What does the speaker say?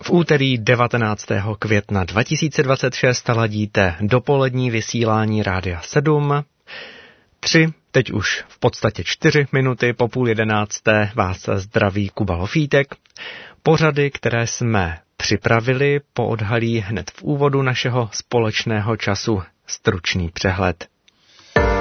V úterý 19. května 2026 ladíte dopolední vysílání Rádia 7. 3, teď už v podstatě 4 minuty po 10:30 vás zdraví Kuba Lofítek. Pořady, které jsme připravili, poodhalí hned v úvodu našeho společného času stručný přehled.